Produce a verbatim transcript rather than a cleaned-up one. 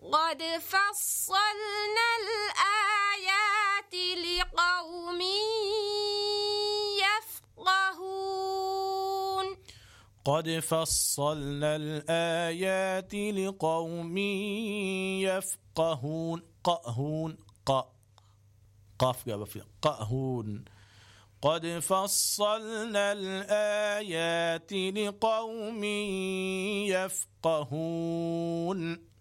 قد فصلنا الآيات لقوم يفقهون قد فصلنا الآيات لقوم يفقهون قهون ق قاف جاب في قهون قد فصلنا الآيات لقوم يفقهون